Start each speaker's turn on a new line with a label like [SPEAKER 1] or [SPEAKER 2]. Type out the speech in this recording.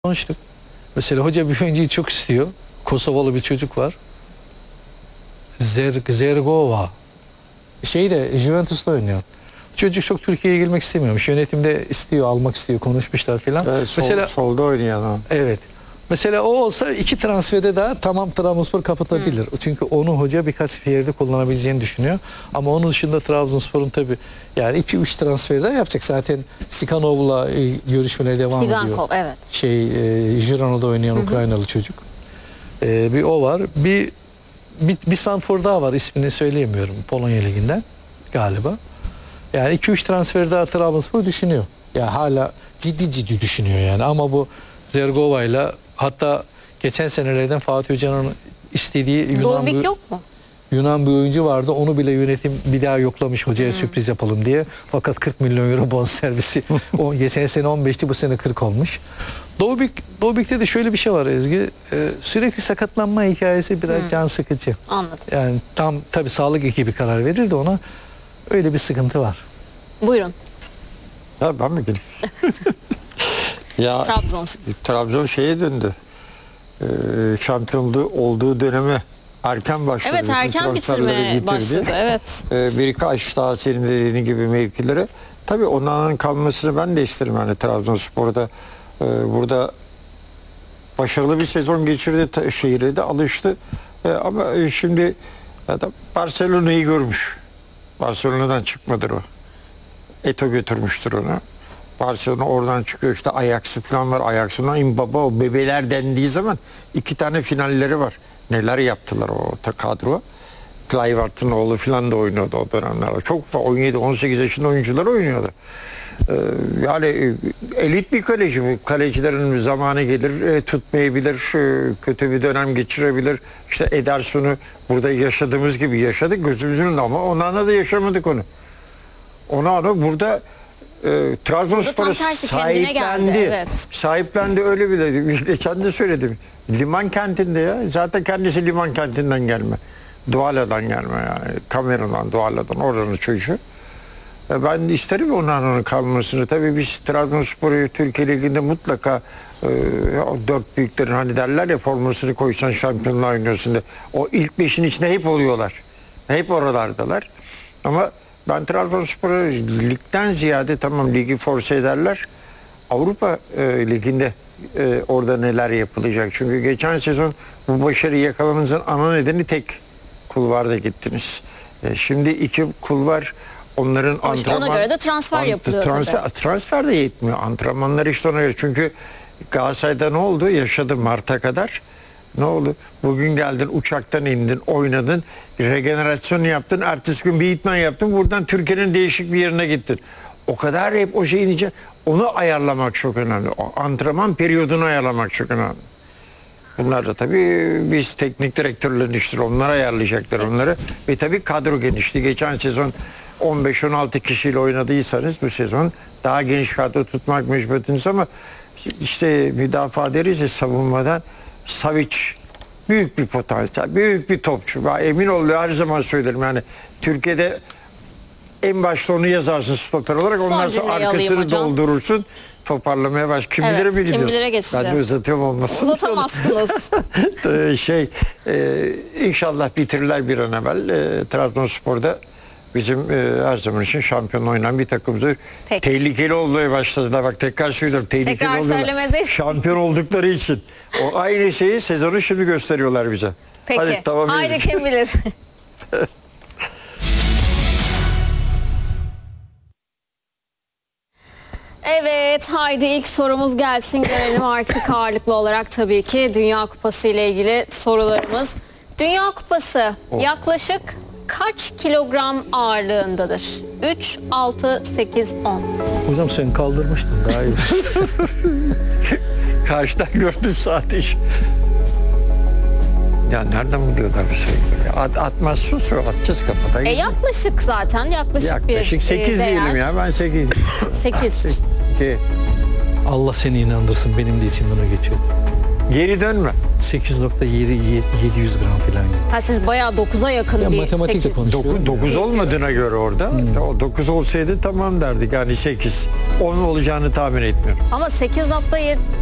[SPEAKER 1] konuştuk. Mesela hoca bir oyuncuyu çok istiyor. Kosovalı bir çocuk var. Zergova. Juventus'ta oynuyor. Çocuk çok Türkiye'ye girmek istemiyormuş. Yönetimde istiyor, almak istiyor, konuşmuşlar filan.
[SPEAKER 2] Mesela solda oynayan o.
[SPEAKER 1] Evet. Mesela o olsa 2 transferde daha tamam Trabzonspor kapatabilir. Çünkü onu hoca birkaç yerde kullanabileceğini düşünüyor. Ama onun dışında Trabzonspor'un tabii yani 2-3 transfer daha yapacak. Zaten Sikanov'la görüşmeleri devam ediyor.
[SPEAKER 3] Sigankov, evet.
[SPEAKER 1] Gironda'da oynayan Ukraynalı çocuk. Bir o var. Bir santrfor daha var. İsmini söyleyemiyorum. Polonya Ligi'nden galiba. Yani 2-3 transfer daha Trabzonspor düşünüyor. Ya hala ciddi düşünüyor yani. Ama bu Zergova'yla hatta geçen senelerden Fatih Hoca'nın istediği Yunan bir oyuncu vardı. Onu bile yönetim bir daha yoklamış hocaya sürpriz yapalım diye. Fakat 40 milyon euro bonservisi. O geçen sene 15'ti, bu sene 40 olmuş. Doğubik'te de şöyle bir şey var Ezgi. Sürekli sakatlanma hikayesi biraz can sıkıcı.
[SPEAKER 3] Anladım.
[SPEAKER 1] Yani tam tabii sağlık ekibi karar verir de ona öyle bir sıkıntı var.
[SPEAKER 3] Buyurun.
[SPEAKER 2] Ya ben mi geleyim? Ya Trabzon şeye döndü. Şampiyonluğu olduğu döneme erken başladı.
[SPEAKER 3] Evet, erken bitirmeye başladı. Evet.
[SPEAKER 2] Birkaç daha senin dediğin gibi mevkilere. Tabii onların kalmasını ben de isterim. Yani Trabzonspor'da burada başarılı bir sezon geçirdi. Şehire de alıştı. Ama şimdi Barcelona'yı görmüş. Barcelona'dan çıkmadır o. Eto götürmüştür onu. Barcelona oradan çıkıyor, işte Ajax'ı falan var. Ajax'ından Mbappé, o bebeler dendiği zaman 2 tane finalleri var. Neler yaptılar o kadro. Kluivert'ın oğlu falan da oynuyordu o dönemler. Çok 17-18 yaşında oyuncular oynuyordu. Yani elit bir kaleci. Kalecilerin zamanı gelir, tutmayabilir, kötü bir dönem geçirebilir. İşte Ederson'u burada yaşadığımız gibi yaşadık gözümüzün önünde, ama onlarla da yaşamadık onu. Onu burada Trabzonspor'u sahiplendi.
[SPEAKER 3] Evet.
[SPEAKER 2] Sahiplendi, öyle bile. Geçen de söyledim. Liman kentinde ya. Zaten kendisi liman kentinden gelme. Douala'dan gelme yani. Kamerun'dan, Douala'dan, oranın çocuğu. Ben isterim onların kalmasını. Tabii biz Trabzonspor'u Türkiye Ligi'nde mutlaka o 4 büyüklerin hani derler ya, formasını koysan şampiyonluğa oynuyorsun de. O ilk 5'in içinde hep oluyorlar. Hep oralardalar. Ama ben Trabzonspor'u ligden ziyade, tamam ligi force ederler, Avrupa Ligi'nde orada neler yapılacak. Çünkü geçen sezon bu başarıyı yakalamanızın ana nedeni tek kulvarda gittiniz. Şimdi 2 kulvar, onların antrenman...
[SPEAKER 3] Ona göre de transfer yapılıyor
[SPEAKER 2] transfer de yetmiyor. Antrenmanlar işte ona göre. Çünkü Galatasaray'da ne oldu? Yaşadı Mart'a kadar. Ne oldu? Bugün geldin, uçaktan indin, oynadın, regenerasyon yaptın, ertesi gün bir idman yaptın, buradan Türkiye'nin değişik bir yerine gittin. O kadar hep o şeyin içine, onu ayarlamak çok önemli. O antrenman periyodunu ayarlamak çok önemli. Bunlar da tabii biz teknik direktörlerin işleri, onlar ayarlayacaklar onları. Ve tabii kadro genişliği. Geçen sezon 15-16 kişiyle oynadıysanız bu sezon daha geniş kadro tutmak mecburiyetiniz, ama işte müdafaa deriz ya, savunmadan Savic büyük bir potansiyel, büyük bir topçu. Ben emin ol, her zaman söylerim yani, Türkiye'de en başta onu yazarsın stoper olarak, ondan sonra arkasını doldurursun, toparlamaya baş. Kimlere mi gidiyorsun?
[SPEAKER 3] Kimlere geçeceğiz?
[SPEAKER 2] Ben de uzatıyorum olmasın.
[SPEAKER 3] Uzatamazsınız.
[SPEAKER 2] İnşallah bitirirler bir an evvel. Trabzonspor'da bizim her zaman için şampiyon oynanan bir takımdır.
[SPEAKER 3] Peki.
[SPEAKER 2] Tehlikeli olmaya başladılar. Bak tekrar söylüyorum. Tehlikeli oluyorlar. Şampiyon oldukları için. O aynı şeyi sezonu şimdi gösteriyorlar bize.
[SPEAKER 3] Peki.
[SPEAKER 2] Hadi, tamam,
[SPEAKER 3] haydi kim bilir. Evet, haydi ilk sorumuz gelsin, görelim artık ağırlıklı olarak tabii ki Dünya Kupası ile ilgili sorularımız. Dünya Kupası yaklaşık kaç kilogram ağırlığındadır? 3, 6, 8, 10.
[SPEAKER 1] Hocam sen kaldırmıştın daha iyi.
[SPEAKER 2] Karşıdan gördüm saat iş. Ya nereden buluyorlar bir şey? Atmazsın, sonra atacağız kafada.
[SPEAKER 3] Yaklaşık zaten yaklaşık bir
[SPEAKER 2] 8 diyelim ya, ben 8.
[SPEAKER 3] 8.
[SPEAKER 1] Allah seni inandırsın, benim de içimden o geçiyor.
[SPEAKER 2] Geri dönme.
[SPEAKER 1] 8.700 gram falan.
[SPEAKER 3] Ha, siz bayağı 9'a yakın
[SPEAKER 1] Ya
[SPEAKER 3] bir
[SPEAKER 1] matematikle
[SPEAKER 3] 8.
[SPEAKER 1] konuşuyorum.
[SPEAKER 2] 9 olmadığına göre orada. O 9 olsaydı tamam derdik. Yani 8. 10 olacağını tahmin etmiyorum.
[SPEAKER 3] Ama 8.7